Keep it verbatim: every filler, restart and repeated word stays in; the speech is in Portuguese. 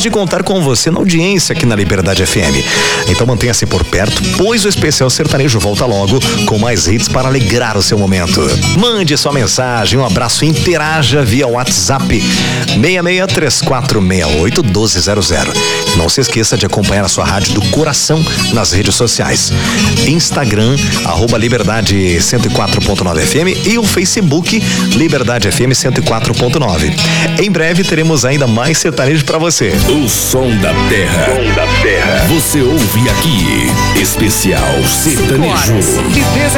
de contar com você na audiência aqui na Liberdade F M. Então mantenha-se por perto, pois o Especial Sertanejo volta logo com mais hits para alegrar o seu momento. Mande sua mensagem, um abraço e interaja via WhatsApp seis seis três quatro seis oito um dois zero zero. Não se esqueça de acompanhar a sua rádio do coração nas redes sociais. Instagram, arroba Liberdade cento e quatro ponto nove F M e o Facebook Liberdade F M cento e quatro ponto nove. Em breve teremos ainda mais sertanejo para você. O som da terra. Som da terra. Você ouve aqui. Especial Sertanejo.